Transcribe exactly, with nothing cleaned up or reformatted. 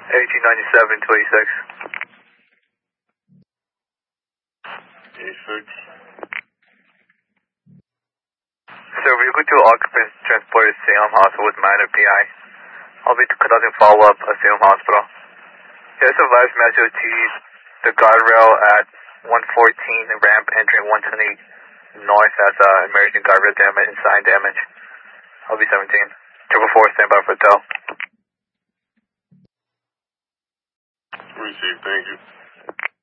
eighteen ninety-seven twenty-six. eighty-six. So vehicle two occupants transported to Salem Hospital with minor P I. I'll be conducting follow-up at Salem Hospital. Yes, advised Metro T, the guardrail at one fourteen, the ramp entering one twenty north has uh, emerging guardrail damage and sign damage. I'll be seventeen. Triple four, stand by for Del. Received, thank you.